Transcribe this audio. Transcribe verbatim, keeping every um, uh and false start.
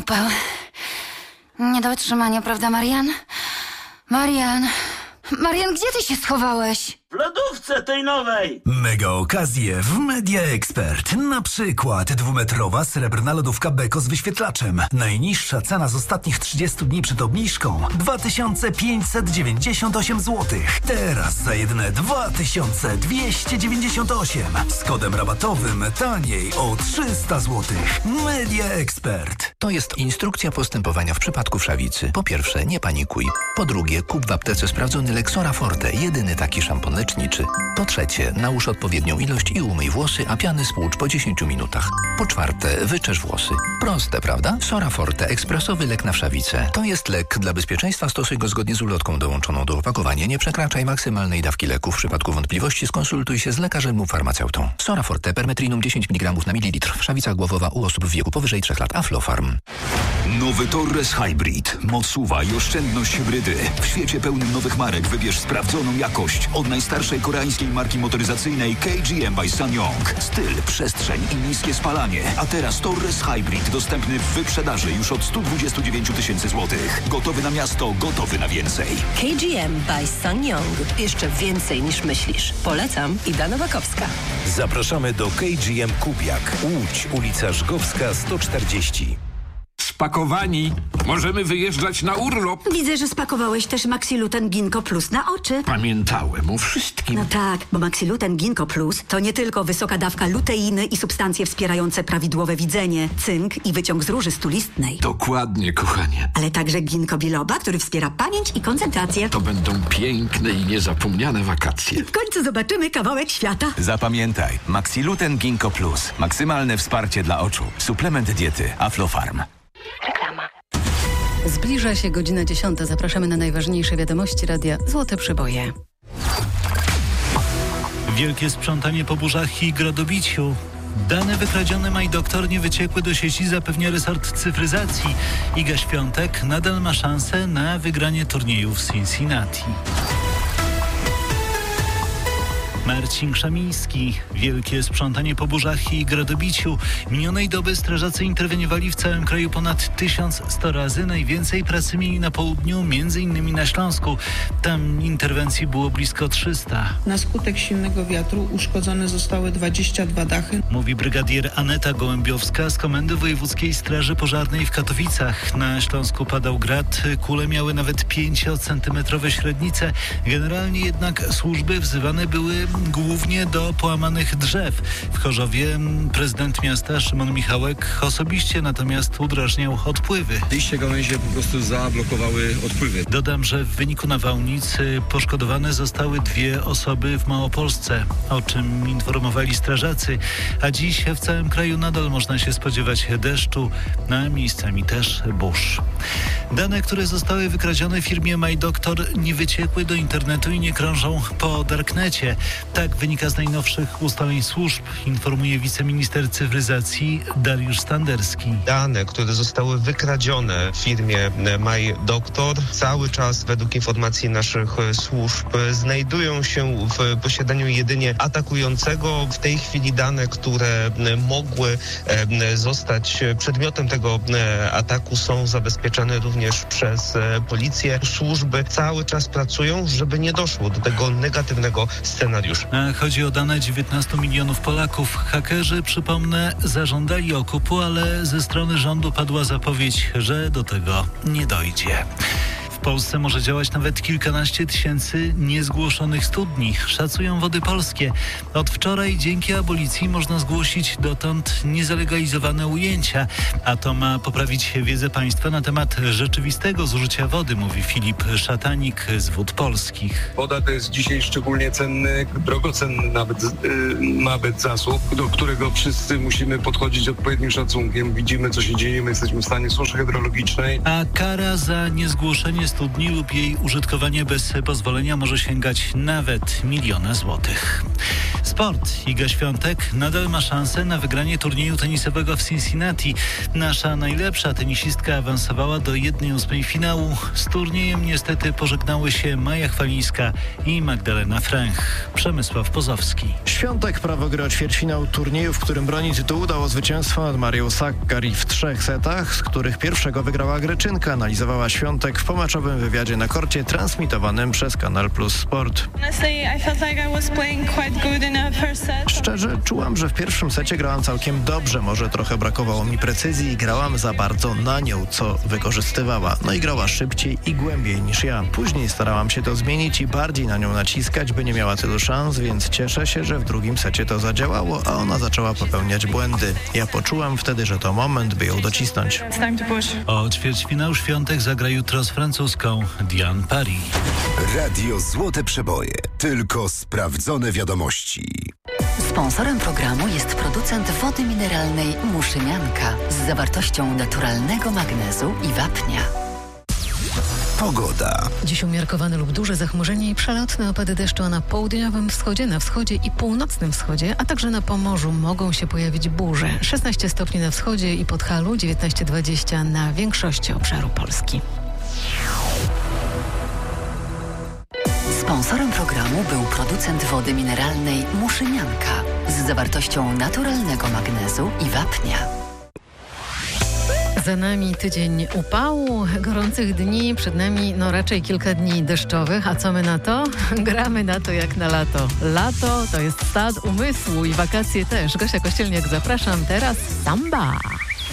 upał. Nie do wytrzymania, prawda, Marian? Marian... Marian, gdzie ty się schowałeś? W lodówce tej nowej! Mega okazje w Media Expert. Na przykład dwumetrowa srebrna lodówka Beko z wyświetlaczem. Najniższa cena z ostatnich trzydziestu dni przed obniżką dwa tysiące pięćset dziewięćdziesiąt osiem złotych. Teraz za jedyne dwa tysiące dwieście dziewięćdziesiąt osiem. Z kodem rabatowym taniej o trzysta złotych. Media Expert. To jest instrukcja postępowania w przypadku wszawicy. Po pierwsze, nie panikuj. Po drugie, kup w aptece sprawdzony Lexora Forte, jedyny taki szampon leczniczy. Po trzecie, nałóż odpowiednią ilość i umyj włosy, a piany spłucz po dziesięciu minutach. Po czwarte, wyczesz włosy. Proste, prawda? Sora Forte, ekspresowy lek na wszawicę. To jest lek. Dla bezpieczeństwa stosuj go zgodnie z ulotką dołączoną do opakowania. Nie przekraczaj maksymalnej dawki leku. W przypadku wątpliwości skonsultuj się z lekarzem lub farmaceutą. Sora Forte, permetrinum dziesięć miligramów na mililitr. Wszawica głowowa u osób w wieku powyżej trzech lat. Aflofarm. Nowy Torres Hybrid. Moc S U V i oszczędność hybrydy. W świecie pełnym nowych marek wybierz sprawdzoną jakość od najstarszej koreańskiej marki motoryzacyjnej K G M by SsangYong. Styl, przestrzeń i niskie spalanie. A teraz Torres Hybrid dostępny w wyprzedaży już od stu dwudziestu dziewięciu tysięcy złotych. Gotowy na miasto, gotowy na więcej. K G M by SsangYong. Jeszcze więcej niż myślisz. Polecam. Ida Nowakowska. Zapraszamy do K G M Kubiak. Łódź, ulica Żgowska sto czterdzieści. Spakowani. Możemy wyjeżdżać na urlop. Widzę, że spakowałeś też Maxiluten Ginkgo Plus na oczy. Pamiętałem o wszystkim. No tak, bo Maxiluten Ginkgo Plus to nie tylko wysoka dawka luteiny i substancje wspierające prawidłowe widzenie, cynk i wyciąg z róży stulistnej. Dokładnie, kochanie. Ale także ginkgo biloba, który wspiera pamięć i koncentrację. To będą piękne i niezapomniane wakacje. W końcu zobaczymy kawałek świata. Zapamiętaj, Maxiluten Ginkgo Plus. Maksymalne wsparcie dla oczu. Suplement diety Aflofarm. Reklama. Zbliża się godzina dziesiąta. Zapraszamy na najważniejsze wiadomości radia Złote Przeboje. Wielkie sprzątanie po burzach i gradobiciu. Dane wykradzione MyDoktor nie wyciekły do sieci, zapewnia resort cyfryzacji. Iga Świątek nadal ma szansę na wygranie turnieju w Cincinnati. Marcin Krzamiński. Wielkie sprzątanie po burzach i gradobiciu. Minionej doby strażacy interweniowali w całym kraju ponad tysiąc sto razy. Najwięcej pracy mieli na południu, między innymi na Śląsku. Tam interwencji było blisko trzysta. Na skutek silnego wiatru uszkodzone zostały dwadzieścia dwa dachy. Mówi brygadier Aneta Gołębiowska z Komendy Wojewódzkiej Straży Pożarnej w Katowicach. Na Śląsku padał grad. Kule miały nawet pięciocentymetrowe średnice. Generalnie jednak służby wzywane były głównie do połamanych drzew. W Chorzowie prezydent miasta Szymon Michałek osobiście natomiast udrażniał odpływy. Liście gałęzie po prostu zablokowały odpływy. Dodam, że w wyniku nawałnic poszkodowane zostały dwie osoby w Małopolsce, o czym informowali strażacy, a dziś w całym kraju nadal można się spodziewać deszczu, a miejscami też burz. Dane, które zostały wykradzione firmie MyDoktor, nie wyciekły do internetu i nie krążą po darknecie. Tak wynika z najnowszych ustaleń służb, informuje wiceminister cyfryzacji Dariusz Standerski. Dane, które zostały wykradzione w firmie MyDoktor, cały czas według informacji naszych służb znajdują się w posiadaniu jedynie atakującego. W tej chwili dane, które mogły zostać przedmiotem tego ataku, są zabezpieczone również przez policję. Służby cały czas pracują, żeby nie doszło do tego negatywnego scenariusza. Chodzi o dane dziewiętnastu milionów Polaków. Hakerzy, przypomnę, zażądali okupu, ale ze strony rządu padła zapowiedź, że do tego nie dojdzie. W Polsce może działać nawet kilkanaście tysięcy niezgłoszonych studni, szacują Wody Polskie. Od wczoraj dzięki abolicji można zgłosić dotąd niezalegalizowane ujęcia, a to ma poprawić wiedzę państwa na temat rzeczywistego zużycia wody, mówi Filip Szatanik z Wód Polskich. Woda to jest dzisiaj szczególnie cenny, drogocenny nawet, yy, nawet zasób, do którego wszyscy musimy podchodzić odpowiednim szacunkiem. Widzimy, co się dzieje, my jesteśmy w stanie suszy hydrologicznej. A kara za niezgłoszenie studni lub jej użytkowanie bez pozwolenia może sięgać nawet miliona złotych. Sport. Iga Świątek nadal ma szansę na wygranie turnieju tenisowego w Cincinnati. Nasza najlepsza tenisistka awansowała do jednej ósmej finału. Z turniejem niestety pożegnały się Maja Chwalińska i Magdalena Fręch. Przemysław Pozowski. Świątek prawo gry o ćwierćfinał turnieju, w którym broni tytułu, dało zwycięstwo nad Marią Sakkari w trzech setach, z których pierwszego wygrała Greczynka, analizowała Świątek w pomeczowym wywiadzie na korcie transmitowanym przez Kanal Plus Sport. Szczerze, czułam, że w pierwszym secie grałam całkiem dobrze, może trochę brakowało mi precyzji i grałam za bardzo na nią, co wykorzystywała. No i grała szybciej i głębiej niż ja. Później starałam się to zmienić i bardziej na nią naciskać, by nie miała tylu szans, więc cieszę się, że w drugim secie to zadziałało, a ona zaczęła popełniać błędy. Ja poczułam wtedy, że to moment, by ją docisnąć. O ćwierćfinał Świątek zagra jutro z francuską Diane Paris. Radio Złote Przeboje. Tylko sprawdzone wiadomości. Sponsorem programu jest producent wody mineralnej Muszynianka z zawartością naturalnego magnezu i wapnia. Pogoda. Dziś umiarkowane lub duże zachmurzenie i przelotne opady deszczu na południowym wschodzie, na wschodzie i północnym wschodzie, a także na Pomorzu mogą się pojawić burze. szesnaście stopni na wschodzie i Podhalu, dziewiętnaście dwadzieścia na większości obszaru Polski. Sponsorem programu był producent wody mineralnej Muszynianka z zawartością naturalnego magnezu i wapnia. Za nami tydzień upału, gorących dni, przed nami no raczej kilka dni deszczowych. A co my na to? Gramy na to jak na lato. Lato to jest stan umysłu i wakacje też. Gosia Kościelniak, zapraszam. Teraz samba.